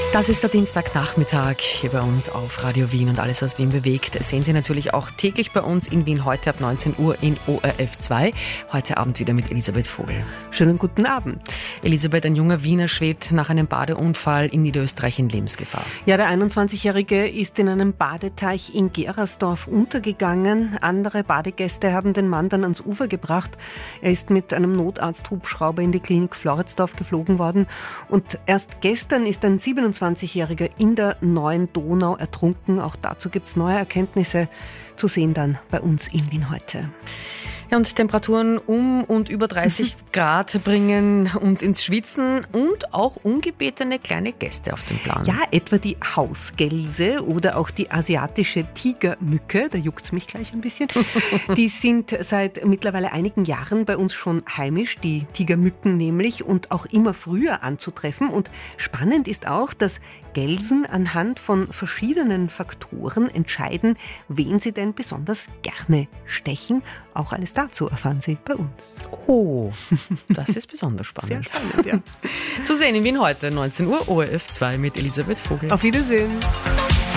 Das ist der Dienstagnachmittag hier bei uns auf Radio Wien und alles, was Wien bewegt, sehen Sie natürlich auch täglich bei uns in Wien heute ab 19 Uhr in ORF 2. Heute Abend wieder mit Elisabeth Vogel. Schönen guten Abend. Elisabeth, ein junger Wiener schwebt nach einem Badeunfall in Niederösterreich in Lebensgefahr. Ja, der 21-Jährige ist in einem Badeteich in Gerersdorf untergegangen. Andere Badegäste haben den Mann dann ans Ufer gebracht. Er ist mit einem Notarzthubschrauber in die Klinik Floridsdorf geflogen worden. Und erst gestern ist ein 27-Jähriger in der Neuen Donau ertrunken. Auch dazu gibt es neue Erkenntnisse, zu sehen dann bei uns in Wien heute. Ja, und Temperaturen um und über 30 Grad bringen uns ins Schwitzen und auch ungebetene kleine Gäste auf den Plan. Ja, etwa die Hausgelse oder auch die asiatische Tigermücke, da juckt's mich gleich ein bisschen. Die sind seit mittlerweile einigen Jahren bei uns schon heimisch, die Tigermücken nämlich, und auch immer früher anzutreffen. Und spannend ist auch, dass Gelsen anhand von verschiedenen Faktoren entscheiden, wen sie denn besonders gerne stechen. Auch alles dazu erfahren Sie bei uns. Oh, das ist besonders spannend. Sehr spannend, ja. Zu sehen in Wien heute, 19 Uhr, ORF 2 mit Elisabeth Vogel. Auf Wiedersehen.